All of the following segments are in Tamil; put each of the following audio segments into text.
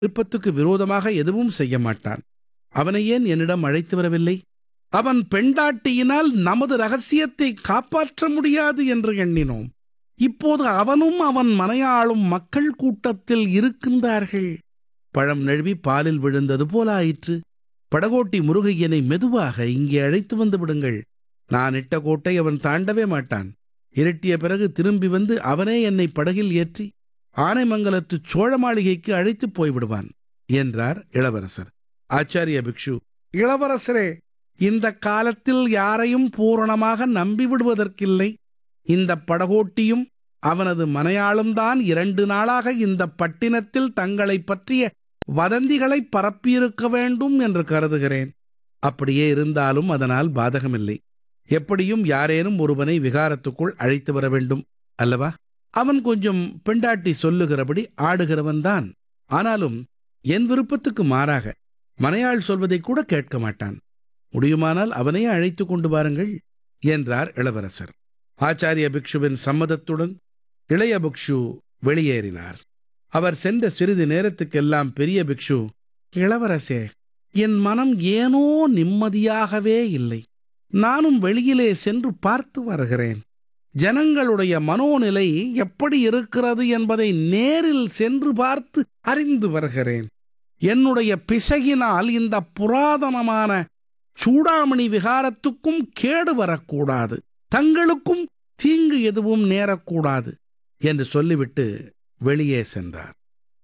விருப்பத்துக்கு விரோதமாக எதுவும் செய்ய மாட்டான். அவனை ஏன் என்னிடம் அழைத்து வரவில்லை? அவன் பெண்டாட்டியினால் நமது ரகசியத்தை காப்பாற்ற முடியாது என்று எண்ணினோம். இப்போது அவனும் அவன் மனையாளும் மக்கள் கூட்டத்தில் இருக்கின்றார்கள். பழம் நழுவி பாலில் விழுந்தது போல ஆயிற்று. படகோட்டி முருகையனை மெதுவாக இங்கே அழைத்து வந்து விடுங்கள். நான் இட்ட கோட்டை அவன் தாண்டவே மாட்டான். இருட்டிய பிறகு திரும்பி வந்து அவனே என்னை படகில் ஏற்றி ஆனைமங்கலத்து சோழ மாளிகைக்கு அழைத்துப் போய்விடுவான் என்றார் இளவரசர். ஆச்சாரிய பிக்ஷு, இளவரசரே, இந்த காலத்தில் யாரையும் பூரணமாக நம்பிவிடுவதற்கில்லை. இந்த படகோட்டியும் அவனது மனையாளும் தான் 2 நாளாக இந்த பட்டினத்தில் தங்களை பற்றிய வதந்திகளை பரப்பியிருக்க வேண்டும் என்று கருதுகிறேன். அப்படியே இருந்தாலும் அதனால் பாதகமில்லை. எப்படியும் யாரேனும் ஒருவனை விகாரத்துக்குள் அழைத்து வர வேண்டும் அல்லவா? அவன் கொஞ்சம் பெண்டாட்டி சொல்லுகிறபடி ஆடுகிறவன்தான். ஆனாலும் என் விருப்பத்துக்கு மாறாக மனையாள் சொல்வதை கூட கேட்க மாட்டான். முடியுமானால் அவனையே அழைத்து கொண்டு வாருங்கள் என்றார் இளவரசர். ஆச்சாரிய பிக்ஷுவின் சம்மதத்துடன் இளைய பிக்ஷு வெளியேறினார். அவர் சென்ற சிறிது நேரத்துக்கெல்லாம் பெரிய பிக்ஷு, இளவரசே, என் மனம் ஏனோ நிம்மதியாகவே இல்லை. நானும் வெளியிலே சென்று பார்த்து வருகிறேன். ஜனங்களுடைய மனோநிலை எப்படி இருக்கிறது என்பதை நேரில் சென்று பார்த்து அறிந்து வருகிறேன். என்னுடைய பிசகினால் இந்த புராதனமான சூடாமணி விகாரத்துக்கும் கேடு வரக்கூடாது, தங்களுக்கும் தீங்கு எதுவும் நேரக்கூடாது என்று சொல்லிவிட்டு வெளியே சென்றார்.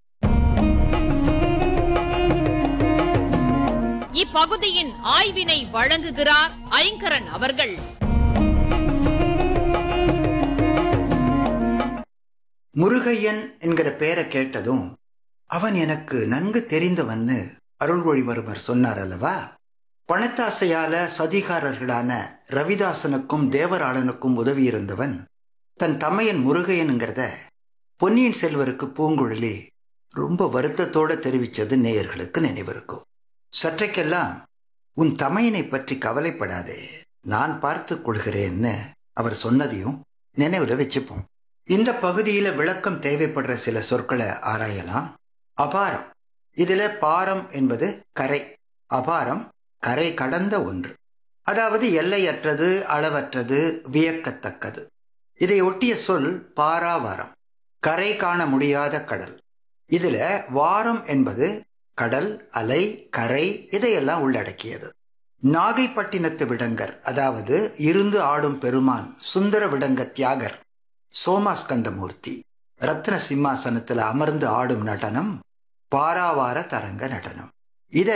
இப்பகுதியின் ஆய்வினை வழங்குகிறார் ஐங்கரன் அவர்கள். முருகையன் என்கிற பெயரை கேட்டதும் அவன் எனக்கு நன்கு தெரிந்தவன்னு அருள்மொழிவர்மர் சொன்னார் அல்லவா? பணத்தாசையால சதிகாரர்களான ரவிதாசனுக்கும் தேவராளனுக்கும் உதவியிருந்தவன் தன் தமையன் முருகையனுங்கிறத பொன்னியின் செல்வருக்கு பூங்குழலி ரொம்ப வருத்தத்தோடு தெரிவித்தது நேயர்களுக்கு நினைவிருக்கும். சற்றைக்கெல்லாம் உன் தமையனை பற்றி கவலைப்படாதே, நான் பார்த்து கொள்கிறேன்னு அவர் சொன்னதையும் நினைவில் வச்சுப்போம். இந்த பகுதியில் விளக்கம் தேவைப்படுற சில சொற்களை ஆராயலாம். அபாரம், இதில் பாரம் என்பது கரை, அபாரம் கரை கடந்த ஒன்று, அதாவது எல்லையற்றது, அளவற்றது, வியக்கத்தக்கது. இதை ஒட்டிய சொல் பாராவாரம், கரை காண முடியாத கடல். இதில் வாரம் என்பது கடல், அலை, கரை இதையெல்லாம் உள்ளடக்கியது. நாகைப்பட்டினத்து விடங்கர், அதாவது இருந்து ஆடும் பெருமான் சுந்தர விடங்க தியாகர் சோமாஸ்கந்தமூர்த்தி ரத்ன சிம்மாசனத்தில் அமர்ந்து ஆடும் நடனம் பாராவார தரங்க நடனம். இத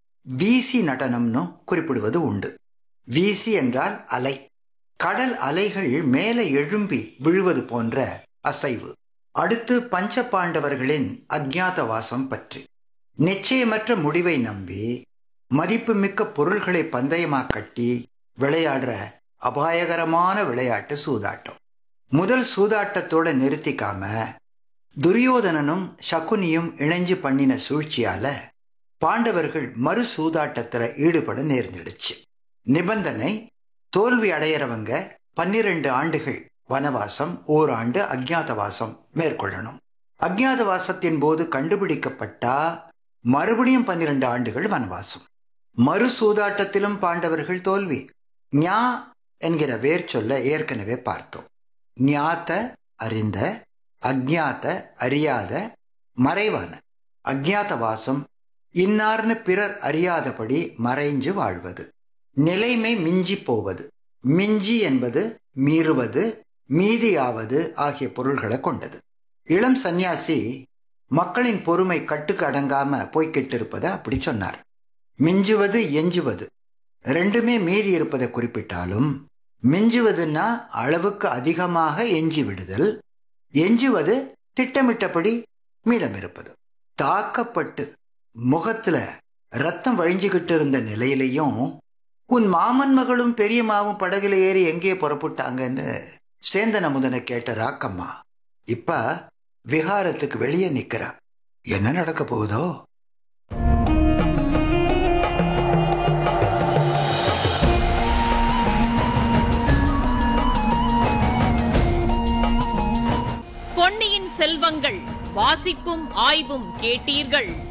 வீசி நடனம்னு குறிப்பிடுவது உண்டு. வீசி என்றால் அலை, கடல் அலைகள் மேலே எழும்பி விழுவது போன்ற அசைவு. அடுத்து பஞ்ச பாண்டவர்களின் அஜ்ஞாதவாசம் பற்றி. நிச்சயமற்ற முடிவை நம்பி மதிப்புமிக்க பொருள்களை பந்தயமாக கட்டி விளையாடுற அபாயகரமான விளையாட்டு சூதாட்டம். முதல் சூதாட்டத்தோட நிறுத்திக்காம துரியோதனனும் சகுனியும் இணைஞ்சு பண்ணின சூழ்ச்சியால பாண்டவர்கள் மறு சூதாட்டத்தில் ஈடுபட நேர்ந்துடுச்சு. நிபந்தனை, தோல்வி அடையிறவங்க 12 ஆண்டுகள் வனவாசம், ஓராண்டு அஜ்ஞாதவாசம் மேற்கொள்ளணும். அஜ்ஞாதவாசத்தின் போது கண்டுபிடிக்கப்பட்டா மறுபடியும் 12 ஆண்டுகள் வனவாசம். மறு சூதாட்டத்திலும் பாண்டவர்கள் தோல்வி. ஞா என்கிற வேர் சொல்ல ஏற்கனவே பார்த்தோம். ஞாத்த அறிந்த, அஜ்ஞாத அறியாத, மறைவான. அஜ்ஞாதவாசம் இன்னார்னு பிறர் அறியாதபடி மறைஞ்சு வாழ்வது. நிலைமை மிஞ்சி போவது. மிஞ்சி என்பது மீறுவது, மீதியாவது ஆகிய பொருள்களை கொண்டது. இளம் சந்நியாசி மக்களின் பொறுமை கட்டுக்கு அடங்காம போய்கிட்டு இருப்பதை அப்படி சொன்னார். மிஞ்சுவது எஞ்சுவது ரெண்டுமே மீதி இருப்பதை குறிப்பிட்டாலும், மிஞ்சுவதுன்னா அளவுக்கு அதிகமாக எஞ்சி விடுதல், எஞ்சுவது திட்டமிட்டபடி மீதம் இருப்பது. தாக்கப்பட்டு முகத்துல ரத்தம் வழிஞ்சுகிட்டு இருந்த நிலையிலையும் உன் மாமன் மகளும் பெரியம்மாவும் படகுல ஏறி எங்கே புறப்பட்டாங்கன்னு சேந்தன் அமுதனை கேட்ட ராக்கம்மா இப்ப விஹாரத்துக்கு வெளியே நிக்கிறா. என்ன நடக்க போகுதோ? பொன்னியின் செல்வங்கள் வாசிப்பும் ஆய்வும் கேட்டீர்கள்.